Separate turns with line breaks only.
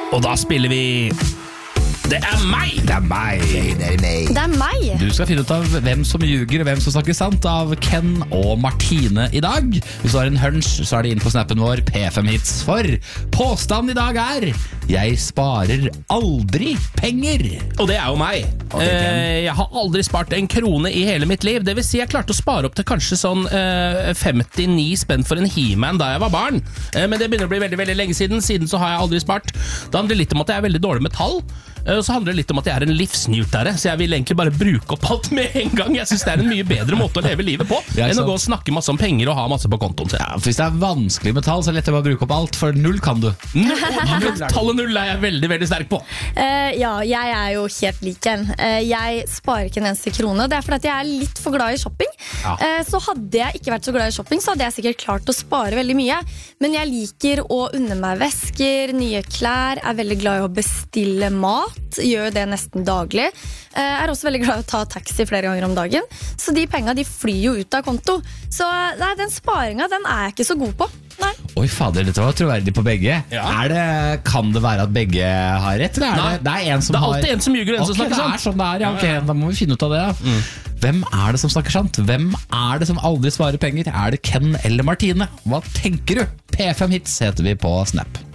Og da spiller vi Det er meg!
Det er meg.
Det er meg.
Du skal finne ut av hvem som ljuger og hvem som snakker sant av Ken og Martine i dag. Hvis du har en hunch, så er det inn på snappen vår P5hits. For påstanden i dag er: jeg sparer aldri penger.
Og det er jo meg. Jeg har aldri spart en krone i hele mitt liv. Det vil si jeg klarte å spare opp til kanskje sånn 59 spenn for en He-Man da jeg var barn. Men det begynner å bli veldig, veldig lenge siden. Siden så har jeg aldri spart. Det handler litt om at jeg er veldig dårlig med tall. Og så handler det litt om at jeg er en livsnjutere, så jeg vil egentlig bare bruke opp alt med en gang. Jeg synes det er en mye bedre måte å leve livet på enn å gå og snakke masse om penger og ha masse på kontoen sin.
Ja, for hvis det er vanskelig med tall, så er det lettere å bruke opp alt, for null kan du.
Tallet null er jeg veldig, veldig sterk på.
Ja, jeg er jo helt lik en. Jeg sparer ikke en eneste krone. Det er fordi at jeg er litt for glad i shopping. Så hadde jeg ikke vært så glad i shopping, så hadde jeg sikkert klart å spare veldig mye. Men jeg liker å unne meg vesker, nye klær, er veldig glad i å bestille mat. Gjør det nesten daglig. Er også veldig glad i å ta taxi flere ganger om dagen. Så de pengene de flyr jo ut av konto. Så nei, den sparingen den er jeg ikke så god på. Nei.
Oi fader, dette var troverdig på begge.
Ja.
Kan det være at begge har rett? Eller det er en som
Det er
har...
alltid en som ljuger, en som snakker sant.
Det er sånn det er, ja, ok, da må vi finne ut av det. Hvem er det som snakker sant? Hvem er det som aldri sparer penger? Er det Ken eller Martine? Hva tenker du? P5 Hits heter vi på Snap.